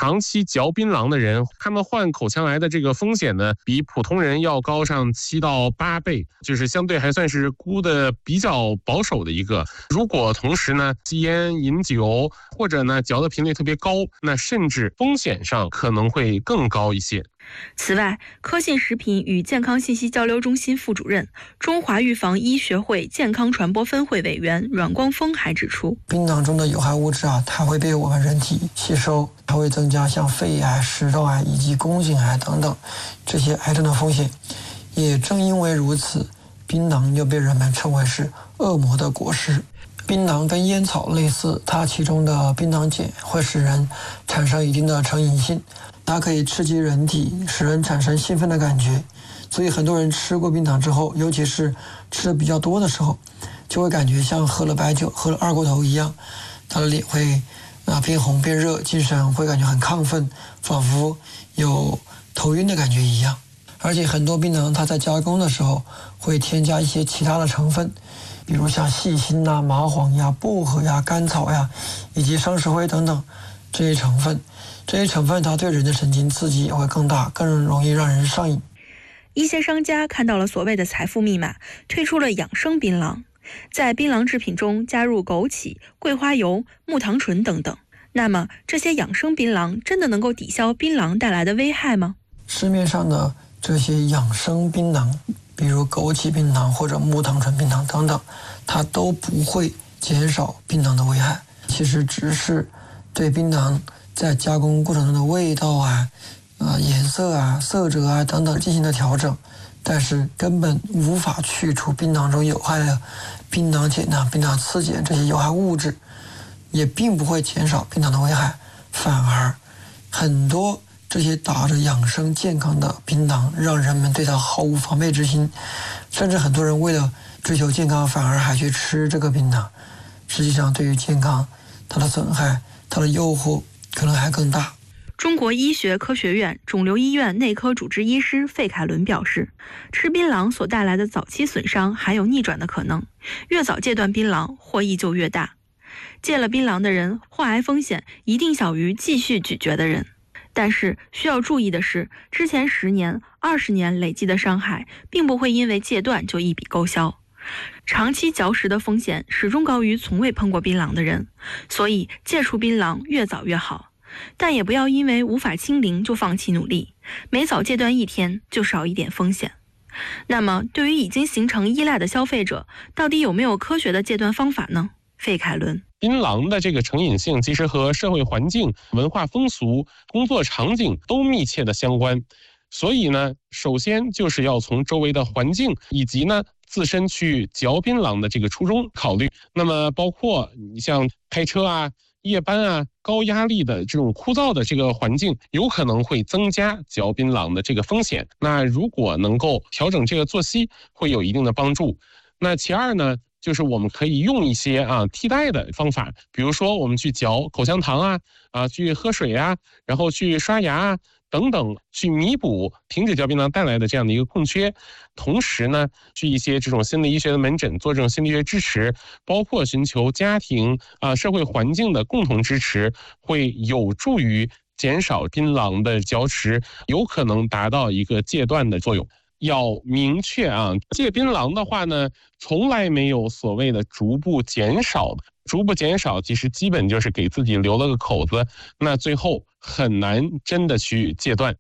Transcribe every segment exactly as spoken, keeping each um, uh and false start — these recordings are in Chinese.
长期嚼槟榔的人，他们患口腔癌的这个风险呢，比普通人要高上七到八倍，就是相对还算是估的比较保守的一个。如果同时呢吸烟、饮酒，或者呢嚼的频率特别高，那甚至风险上可能会更高一些。 此外，科信食品与健康信息交流中心副主任、中华预防医学会健康传播分会委员阮光峰还指出， 槟榔中的有害物质啊，它会被我们人体吸收，它会增加像肺癌、食道癌以及宫颈癌等等这些癌症的风险。也正因为如此，槟榔又被人们称为是恶魔的果实。槟榔跟烟草类似，它其中的槟榔碱会使人产生一定的成瘾性，它可以刺激人体，使人产生兴奋的感觉。所以很多人吃过槟榔之后，尤其是吃的比较多的时候，就会感觉像喝了白酒、喝了二锅头一样，他的脸会啊变红变热，精神会感觉很亢奋，仿佛有头晕的感觉一样。而且很多槟榔它在加工的时候会添加一些其他的成分，比如像细辛呐、麻黄呀、薄荷呀、甘草呀，以及生石灰等等这些成分。这些成分它对人的神经刺激也会更大，更容易让人上瘾。 一些商家看到了所谓的财富密码，推出了养生槟榔，在槟榔制品中加入枸杞、桂花油、木糖醇等等。那么这些养生槟榔真的能够抵消槟榔带来的危害吗？ 市面上的这些养生槟榔，比如枸杞槟榔或者木糖醇槟榔等等，它都不会减少槟榔的危害，其实只是对槟榔在加工过程中的味道啊、呃、颜色啊、色泽啊等等进行了调整，但是根本无法去除槟榔中有害的槟榔碱啊、槟榔次碱这些有害物质，也并不会减少槟榔的危害，反而很多这些打着养生健康的槟榔，让人们对它毫无防备之心，甚至很多人为了追求健康，反而还去吃这个槟榔。实际上，对于健康，它的损害、它的诱惑可能还更大。 中国医学科学院肿瘤医院内科主治医师费凯伦表示，吃槟榔所带来的早期损伤还有逆转的可能，越早戒断槟榔，获益就越大。戒了槟榔的人，患癌风险一定小于继续咀嚼的人。但是需要注意的是，之前十年、二十年累积的伤害，并不会因为戒断就一笔勾销。长期嚼食的风险始终高于从未碰过槟榔的人，所以戒除槟榔越早越好。但也不要因为无法清零就放弃努力，每早戒断一天就少一点风险。那么对于已经形成依赖的消费者，到底有没有科学的戒断方法呢？费凯伦， 槟榔的这个成瘾性其实和社会环境、文化风俗、工作场景都密切的相关。所以呢，首先就是要从周围的环境以及呢自身去嚼槟榔的这个初衷考虑。那么包括你像开车啊、夜班啊、高压力的这种枯燥的这个环境，有可能会增加嚼槟榔的这个风险。那如果能够调整这个作息，会有一定的帮助。那其二呢，就是我们可以用一些啊替代的方法，比如说我们去嚼口香糖啊，啊去喝水啊，然后去刷牙啊等等，去弥补停止嚼槟榔带来的这样的一个空缺。同时呢，去一些这种心理医学的门诊做这种心理学支持，包括寻求家庭啊社会环境的共同支持，会有助于减少槟榔的嚼食，有可能达到一个戒断的作用。要明确啊，戒槟榔的话呢，从来没有所谓的逐步减少的，逐步减少其实基本就是给自己留了个口子，那最后很难真的去戒断。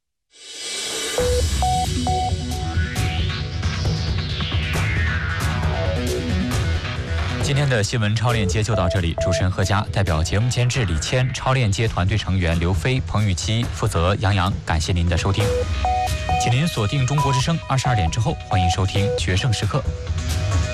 今天的新闻超链接就到这里，主持人贺佳代表节目监制李谦、超链接团队成员刘飞、彭雨琪，负责杨洋，感谢您的收听。请您锁定中国之声，二十二点之后，欢迎收听《决胜时刻》。